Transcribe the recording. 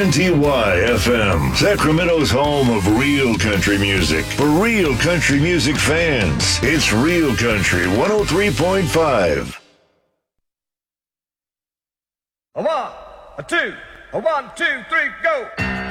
WNTY FM, Sacramento's home of real country music. For real country music fans, it's Real Country 103.5. A one, a two, a 1, 2, 3, go!